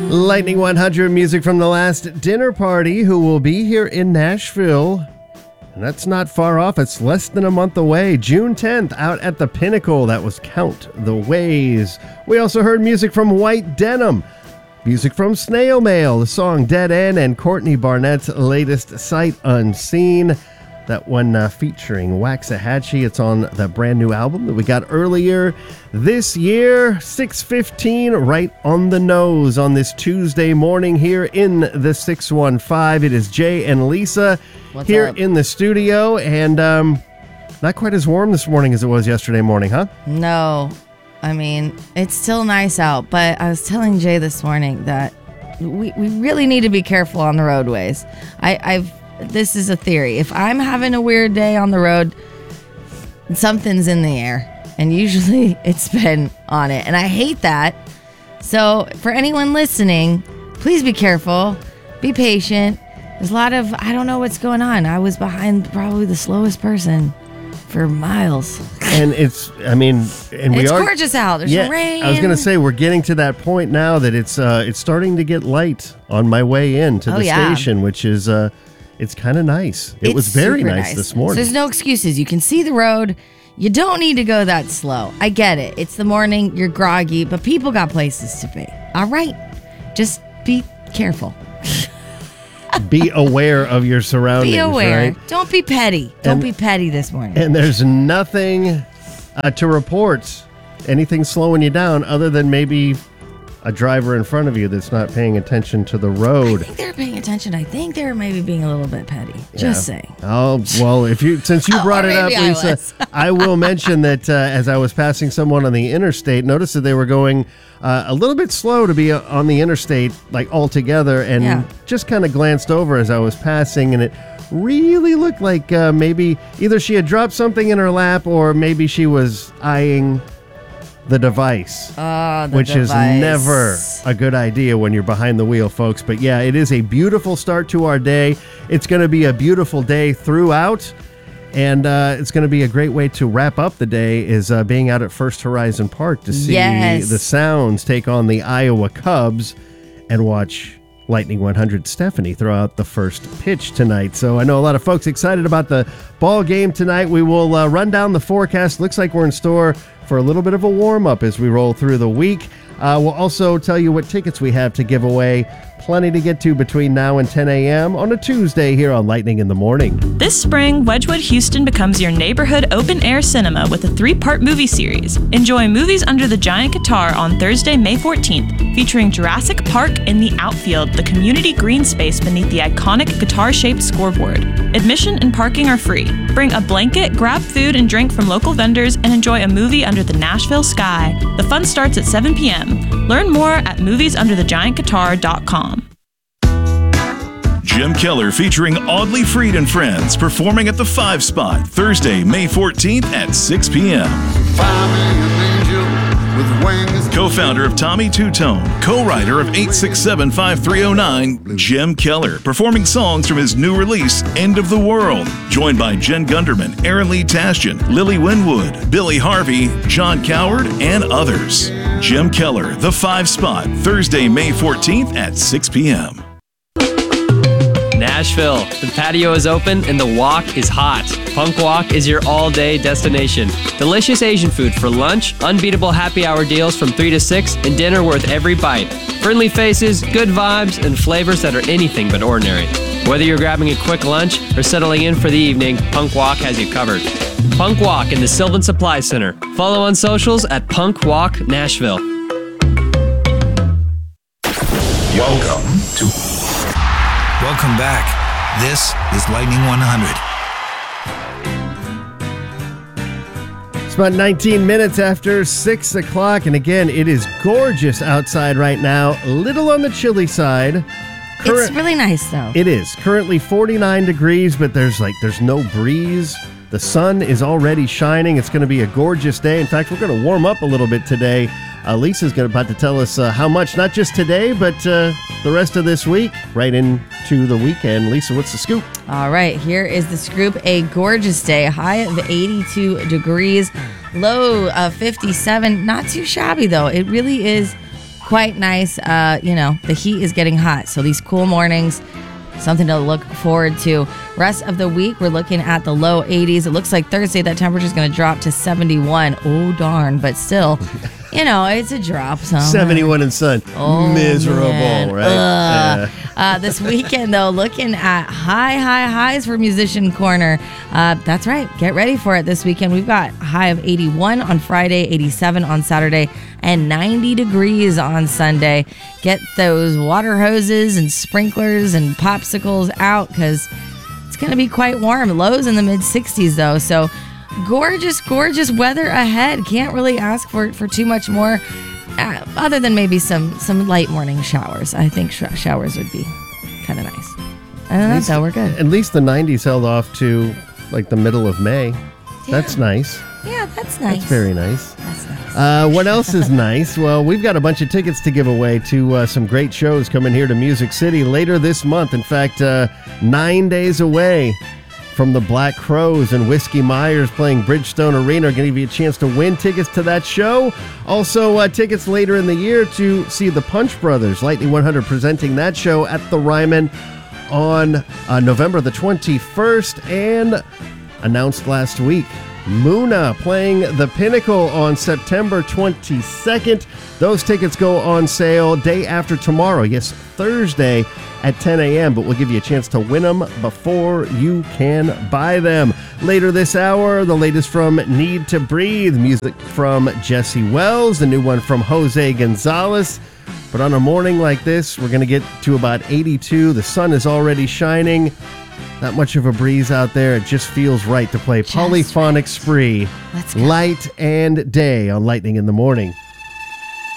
Lightning 100 music from the last dinner party, who will be here in Nashville. And that's not far off. It's less than a month away. June 10th, out at the Pinnacle. That was Count the Ways. We also heard music from White Denim. Music from Snail Mail, the song Dead End, and Courtney Barnett's latest Sight Unseen. That one featuring Waxahachie. It's on the brand new album that we got earlier this year. 6:15, right on the nose on this Tuesday morning here in the 615. It is Jay and Lisa here in the studio, and not quite as warm this morning as it was yesterday morning, huh? No. I mean, it's still nice out, but I was telling Jay this morning that we really need to be careful on the roadways. This is a theory. If I'm having a weird day on the road, something's in the air. And usually it's been on it. And I hate that. So for anyone listening, please be careful. Be patient. There's a lot of, I don't know what's going on. I was behind probably the slowest person for miles. And it's gorgeous out. There's rain. I was going to say, we're getting to that point now that it's starting to get light on my way in to the station, which is... it's kind of nice. It was very nice this morning. So there's no excuses. You can see the road. You don't need to go that slow. I get it. It's the morning. You're groggy, but people got places to be. All right. Just be careful. Be aware of your surroundings. Be aware. Right? Don't be petty. Don't be petty this morning. And there's nothing to report, anything slowing you down other than maybe a driver in front of you that's not paying attention to the road. I think they're paying attention. I think they're maybe being a little bit petty. Just saying. Oh, well, since you brought it up, Lisa, I will mention that as I was passing someone on the interstate, noticed that they were going a little bit slow to be on the interstate, like altogether, and just kind of glanced over as I was passing, and it really looked like maybe either she had dropped something in her lap or maybe she was eyeing the device, which is never a good idea when you're behind the wheel, folks. But yeah, it is a beautiful start to our day. It's going to be a beautiful day throughout, and it's going to be a great way to wrap up the day is being out at First Horizon Park to see the Sounds take on the Iowa Cubs and watch Lightning 100 Stephanie throw out the first pitch tonight. So I know a lot of folks excited about the ball game tonight. We will run down the forecast. Looks like we're in store for a little bit of a warm-up as we roll through the week. We'll also tell you what tickets we have to give away. Plenty to get to between now and 10 a.m. on a Tuesday here on Lightning in the Morning. This spring, Wedgwood Houston becomes your neighborhood open-air cinema with a 3-part movie series. Enjoy Movies Under the Giant Guitar on Thursday, May 14th, featuring Jurassic Park in the outfield, the community green space beneath the iconic guitar-shaped scoreboard. Admission and parking are free. Bring a blanket, grab food and drink from local vendors, and enjoy a movie under the Nashville sky. The fun starts at 7 p.m. Learn more at moviesunderthegiantguitar.com. Jim Keller featuring Audley Freed and Friends performing at the 5 Spot Thursday, May 14th at 6 p.m. Co-founder of Tommy Two-Tone, co-writer of 867-5309, Jim Keller, performing songs from his new release, End of the World, joined by Jen Gunderman, Aaron Lee Tasjan, Lily Winwood, Billy Harvey, John Coward, and others. Jim Keller, the 5 Spot, Thursday, May 14th at 6 p.m. Nashville. The patio is open and the walk is hot. Punk Walk is your all-day destination. Delicious Asian food for lunch, unbeatable happy hour deals from 3 to 6, and dinner worth every bite. Friendly faces, good vibes, and flavors that are anything but ordinary. Whether you're grabbing a quick lunch or settling in for the evening, Punk Walk has you covered. Punk Walk in the Sylvan Supply Center. Follow on socials at Punk Walk Nashville. Welcome back. This is Lightning 100. It's about 19 minutes after 6 o'clock, and again, it is gorgeous outside right now. A little on the chilly side. It's really nice, though. It is. Currently 49 degrees, but there's no breeze. The sun is already shining. It's going to be a gorgeous day. In fact, we're going to warm up a little bit today. Lisa's about to tell us how much, not just today, but the rest of this week, right into the weekend. Lisa, what's the scoop? All right, here is the scoop. A gorgeous day, high of 82 degrees, low of 57. Not too shabby, though. It really is quite nice. The heat is getting hot, so these cool mornings, something to look forward to. Rest of the week, we're looking at the low 80s. It looks like Thursday that temperature is going to drop to 71. Oh, darn. But still, it's a drop. So 71 and sun. Miserable, man. right? This weekend, though, looking at highs for Musician Corner. That's right. Get ready for it this weekend. We've got a high of 81 on Friday, 87 on Saturday, and 90 degrees on Sunday. Get those water hoses and sprinklers and popsicles out because it's going to be quite warm. Lows in the mid-60s, though. So gorgeous weather ahead. Can't really ask for too much more, other than maybe some light morning showers. I think showers would be kind of nice. Other than that, though, we're good. At least the 90s held off to like the middle of May. Yeah. That's nice. Yeah, that's nice. That's very nice. That's nice. What else is nice? Well, we've got a bunch of tickets to give away to some great shows coming here to Music City later this month. In fact, 9 days away from the Black Crowes and Whiskey Myers playing Bridgestone Arena. Are going to give you a chance to win tickets to that show. Also, tickets later in the year to see the Punch Brothers, Lightning 100, presenting that show at the Ryman on November the 21st. And announced last week, Muna playing the Pinnacle on September 22nd. Those tickets go on sale day after tomorrow. Yes, Thursday at 10 a.m., but we'll give you a chance to win them before you can buy them. Later this hour, the latest from Need to Breathe, music from Jesse Wells, the new one from Jose Gonzalez. But on a morning like this, we're going to get to about 82. The sun is already shining. Not much of a breeze out there. It just feels right to play Polyphonic Spree, Let's go. Light and Day on Lightning in the Morning.